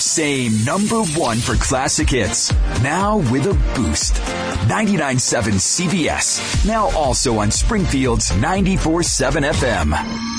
same number one for classic hits. Now with a boost. 99.7 CBS. Now also on Springfield's 94.7 FM.